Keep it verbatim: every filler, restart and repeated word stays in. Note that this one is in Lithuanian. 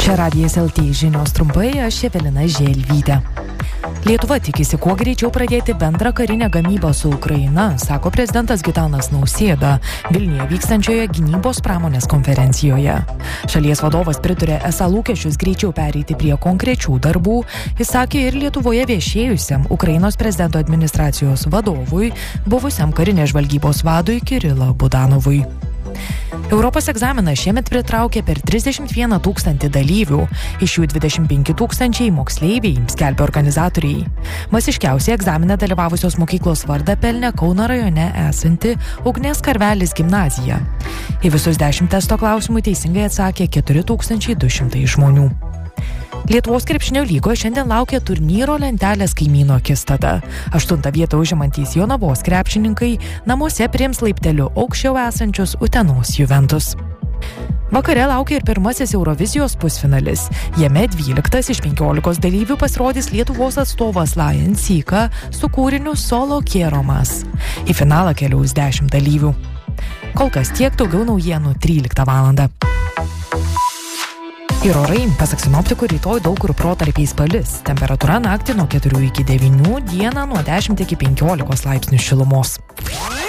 Čia Radijas L T žinios trumpai, aš Evelina Želvytė. Lietuva tikisi kuo greičiau pradėti bendrą karinę gamybą su Ukraina, sako prezidentas Gitanas Nausėda Vilniuje vykstančioje gynybos pramonės konferencijoje. Šalies vadovas pritarė esą lūkesčius greičiau pereiti prie konkrečių darbų, įsakė ir Lietuvoje viešėjusiam Ukrainos prezidento administracijos vadovui, buvusiam karinės žvalgybos vadui Kirilo Budanovui. Europos egzaminą šiemet pritraukė per trisdešimt vieną tūkstantį dalyvių, iš jų dvidešimt penki tūkstančiai moksleiviai, skelbia organizatoriai. Masiškiausiai egzamine dalyvavusios mokyklos vardą pelnė Kauno rajone esanti Ugnės Karvelis gimnazija. Į visus dešimt testo klausimų teisingai atsakė keturi tūkstančiai du šimtai žmonių. Lietuvos krepšinio lygoje šiandien laukia turnyro lentelės kaimyno akistata. Aštuntą vietą užimantys Jonavos krepšininkai namuose priims laipteliu aukščiau esančius Utenos Juventus. Vakare laukia ir pirmasis Eurovizijos pusfinalis. Jame dvyliktas iš penkiolikos dalyvių pasirodys Lietuvos atstovas Lion Sika su kūriniu Solo Kieromas. Į finalą keliaus dešimt dalyvių. Kol kas tiek, daugiau naujienų tryliktą valandą. Ir orai, pasak sinoptikų, rytoj daug kur protarpiais palis. Temperatūra naktį nuo keturių iki devynių, dieną nuo dešimt iki penkiolikos laipsnių šilumos.